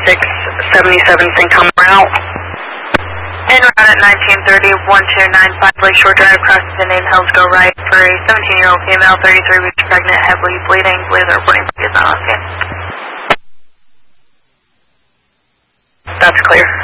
7677 St. Thomas route. En route at 1930, 1295 Lakeshore Drive, crossing the Indian Hills, go right for a 17-year-old female, 33 weeks pregnant, heavily bleeding. Believe the reporting is not on scene. That's clear.